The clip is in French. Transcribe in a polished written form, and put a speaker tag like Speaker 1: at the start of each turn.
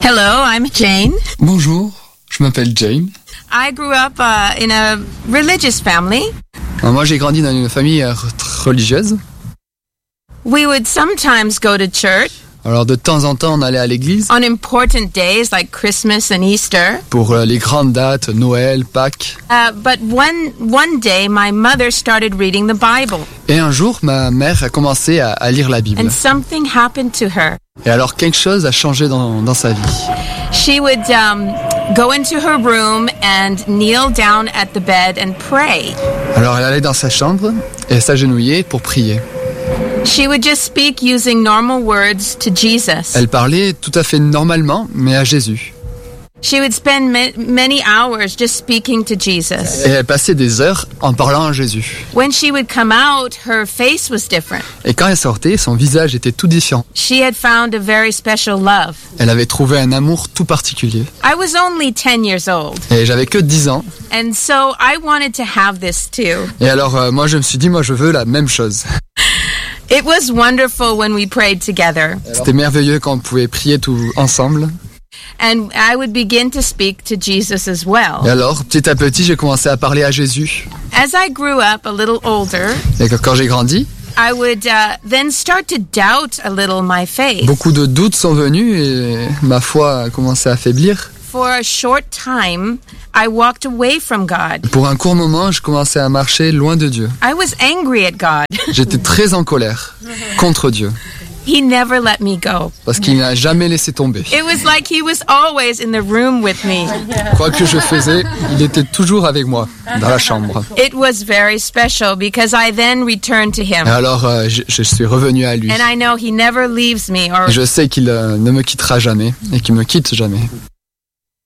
Speaker 1: Hello, I'm Jane.
Speaker 2: Bonjour, je m'appelle Jane.
Speaker 1: I grew up in a religious family.
Speaker 2: Moi, j'ai grandi dans une famille religieuse.
Speaker 1: We would sometimes go to church
Speaker 2: Alors, de temps en temps, on allait à l'église
Speaker 1: on important days like Christmas and Easter.
Speaker 2: pour les grandes dates, Noël, Pâques.
Speaker 1: But one day, my mother started reading the Bible,
Speaker 2: Et un jour, ma mère a commencé à lire la Bible.
Speaker 1: and something happened to her.
Speaker 2: Et alors, quelque chose a changé dans sa vie.
Speaker 1: She would go into her room and kneel down at the bed and pray.
Speaker 2: Alors, elle allait dans sa chambre et s'agenouillait pour prier.
Speaker 1: She would just speak using normal words to Jesus.
Speaker 2: Elle parlait tout à fait normalement, mais à Jésus.
Speaker 1: She would spend many hours just speaking to Jesus.
Speaker 2: Et elle passait des heures en parlant à Jésus.
Speaker 1: When she would come out, her face was different.
Speaker 2: Et quand elle sortait, son visage était tout différent.
Speaker 1: She had found a very special love.
Speaker 2: Elle avait trouvé un amour tout particulier.
Speaker 1: I was only 10 years old,
Speaker 2: Et j'avais que 10 ans.
Speaker 1: and so I wanted to have this too.
Speaker 2: Et alors, moi, je me suis dit, moi, je veux la même chose.
Speaker 1: It was wonderful when we prayed together,
Speaker 2: C'était merveilleux quand on pouvait prier tous ensemble.
Speaker 1: and I would begin to speak to Jesus as
Speaker 2: Et
Speaker 1: well.
Speaker 2: alors, petit à petit, j'ai commencé à parler à Jésus.
Speaker 1: As I grew up a little older,
Speaker 2: Et quand j'ai grandi,
Speaker 1: I would then start to doubt a little my faith.
Speaker 2: beaucoup de doutes sont venus et ma foi a commencé à faiblir.
Speaker 1: For a short time, I walked away from God.
Speaker 2: Pour un court moment, je commençais à marcher loin de Dieu.
Speaker 1: I was angry at God.
Speaker 2: J'étais très en colère contre Dieu
Speaker 1: He never let me go.
Speaker 2: parce qu'il n'a jamais laissé tomber.
Speaker 1: It was like he was always in the room with me.
Speaker 2: Quoi que je faisais, il était toujours avec moi dans la chambre.
Speaker 1: It was very special because I then returned to him.
Speaker 2: Et alors, je suis revenu à lui.
Speaker 1: And I know he never leaves me or
Speaker 2: Je sais qu'il ne me quittera jamais et qu'il me quitte jamais.